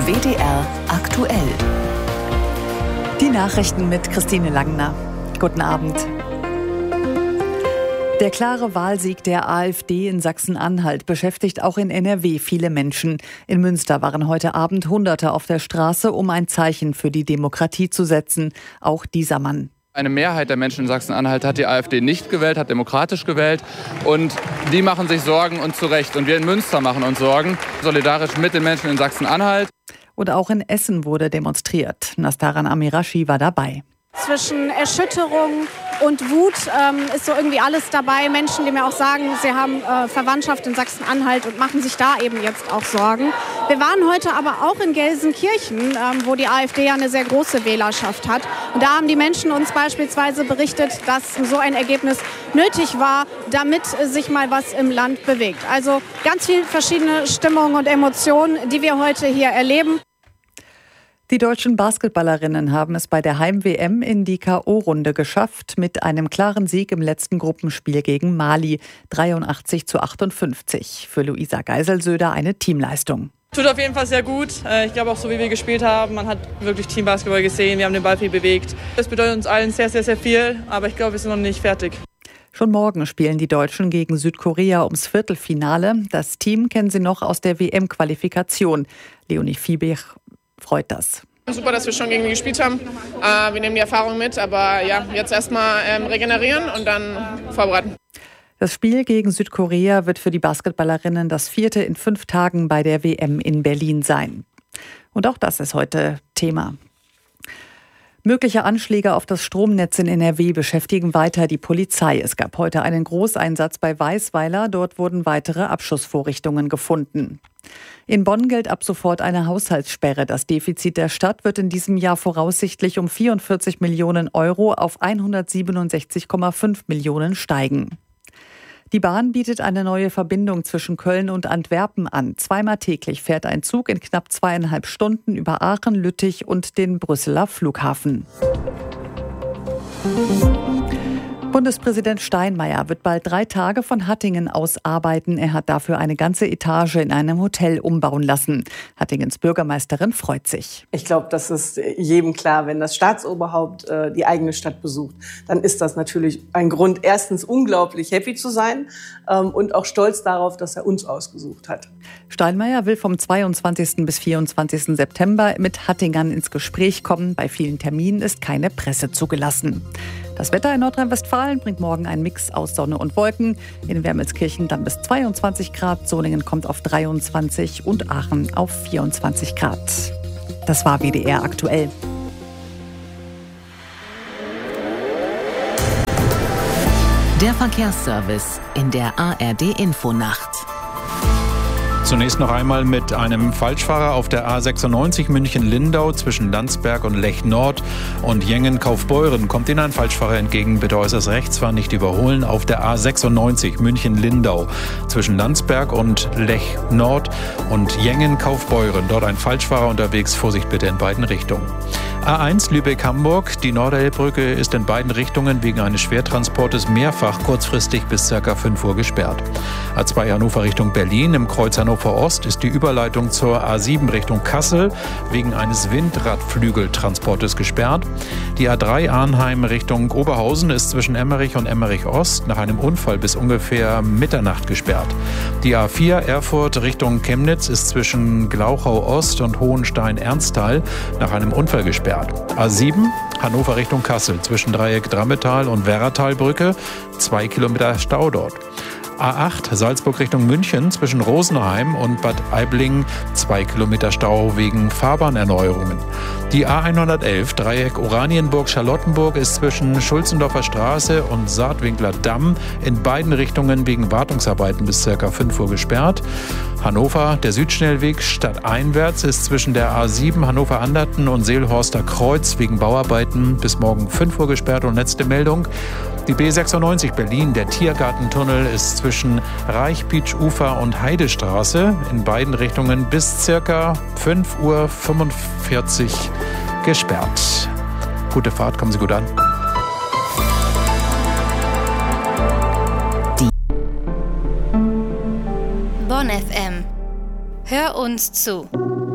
WDR aktuell. Die Nachrichten mit Christine Langner. Guten Abend. Der klare Wahlsieg der AfD in Sachsen-Anhalt beschäftigt auch in NRW viele Menschen. In Münster waren heute Abend Hunderte auf der Straße, um ein Zeichen für die Demokratie zu setzen. Auch dieser Mann. Eine Mehrheit der Menschen in Sachsen-Anhalt hat die AfD nicht gewählt, hat demokratisch gewählt. Und die machen sich Sorgen und zu Recht. Und wir in Münster machen uns Sorgen, solidarisch mit den Menschen in Sachsen-Anhalt. Und auch in Essen wurde demonstriert. Nastaran Amirashi war dabei. Zwischen Erschütterung und Wut ist so irgendwie alles dabei. Menschen, die mir auch sagen, sie haben Verwandtschaft in Sachsen-Anhalt und machen sich da eben jetzt auch Sorgen. Wir waren heute aber auch in Gelsenkirchen, wo die AfD ja eine sehr große Wählerschaft hat. Und da haben die Menschen uns beispielsweise berichtet, dass so ein Ergebnis nötig war, damit sich mal was im Land bewegt. Also ganz viele verschiedene Stimmungen und Emotionen, die wir heute hier erleben. Die deutschen Basketballerinnen haben es bei der Heim-WM in die K.O.-Runde geschafft mit einem klaren Sieg im letzten Gruppenspiel gegen Mali, 83-58. Für Luisa Geiselsöder eine Teamleistung. Tut auf jeden Fall sehr gut. Ich glaube auch so, wie wir gespielt haben, man hat wirklich Teambasketball gesehen, wir haben den Ball viel bewegt. Das bedeutet uns allen sehr, sehr, sehr viel, aber ich glaube, wir sind noch nicht fertig. Schon morgen spielen die Deutschen gegen Südkorea ums Viertelfinale. Das Team kennen sie noch aus der WM-Qualifikation. Leonie Fiebig freut das. Super, dass wir schon gegen die gespielt haben. Wir nehmen die Erfahrung mit, aber ja, jetzt erstmal regenerieren und dann vorbereiten. Das Spiel gegen Südkorea wird für die Basketballerinnen das 4. in 5 Tagen bei der WM in Berlin sein. Und auch das ist heute Thema. Mögliche Anschläge auf das Stromnetz in NRW beschäftigen weiter die Polizei. Es gab heute einen Großeinsatz bei Weisweiler. Dort wurden weitere Abschussvorrichtungen gefunden. In Bonn gilt ab sofort eine Haushaltssperre. Das Defizit der Stadt wird in diesem Jahr voraussichtlich um 44 Millionen Euro auf 167,5 Millionen steigen. Die Bahn bietet eine neue Verbindung zwischen Köln und Antwerpen an. 2-mal täglich fährt ein Zug in knapp 2,5 Stunden über Aachen, Lüttich und den Brüsseler Flughafen. Bundespräsident Steinmeier wird bald 3 Tage von Hattingen aus arbeiten. Er hat dafür eine ganze Etage in einem Hotel umbauen lassen. Hattingens Bürgermeisterin freut sich. Ich glaube, das ist jedem klar, wenn das Staatsoberhaupt die eigene Stadt besucht, dann ist das natürlich ein Grund, erstens unglaublich happy zu sein und auch stolz darauf, dass er uns ausgesucht hat. Steinmeier will vom 22. bis 24. September mit Hattingern ins Gespräch kommen. Bei vielen Terminen ist keine Presse zugelassen. Das Wetter in Nordrhein-Westfalen bringt morgen einen Mix aus Sonne und Wolken. In Wermelskirchen dann bis 22 Grad, Solingen kommt auf 23 und Aachen auf 24 Grad. Das war WDR aktuell. Der Verkehrsservice in der ARD-Infonacht. Zunächst noch einmal mit einem Falschfahrer auf der A96 München-Lindau zwischen Landsberg und Lech Nord und Jengen-Kaufbeuren. Kommt Ihnen ein Falschfahrer entgegen, bitte äußerst rechts fahren, nicht überholen. Auf der A96 München-Lindau zwischen Landsberg und Lech Nord und Jengen-Kaufbeuren. Dort ein Falschfahrer unterwegs, Vorsicht bitte in beiden Richtungen. A1 Lübeck-Hamburg, die Norderelbbrücke ist in beiden Richtungen wegen eines Schwertransportes mehrfach kurzfristig bis ca. 5 Uhr gesperrt. A2 Hannover Richtung Berlin, im Kreuz Hannover Ost ist die Überleitung zur A7 Richtung Kassel wegen eines Windradflügeltransportes gesperrt. Die A3 Arnheim Richtung Oberhausen ist zwischen Emmerich und Emmerich Ost nach einem Unfall bis ungefähr Mitternacht gesperrt. Die A4 Erfurt Richtung Chemnitz ist zwischen Glauchau Ost und Hohenstein-Ernsthal nach einem Unfall gesperrt. A7 Hannover Richtung Kassel zwischen Dreieck Drammetal und Werratalbrücke, 2 Kilometer Stau dort. A8 Salzburg Richtung München zwischen Rosenheim und Bad Aibling 2 Kilometer Stau wegen Fahrbahnerneuerungen. Die A111 Dreieck Oranienburg-Charlottenburg ist zwischen Schulzendorfer Straße und Saatwinkler Damm in beiden Richtungen wegen Wartungsarbeiten bis ca. 5 Uhr gesperrt. Hannover, der Südschnellweg stadteinwärts ist zwischen der A7 Hannover-Anderten und Seelhorster Kreuz wegen Bauarbeiten bis morgen 5 Uhr gesperrt. Und letzte Meldung. Die B96 Berlin, der Tiergartentunnel, ist zwischen Reichpietsch-Ufer und Heidestraße in beiden Richtungen bis ca. 5:45 Uhr gesperrt. Gute Fahrt, kommen Sie gut an. Bonn FM. Hör uns zu.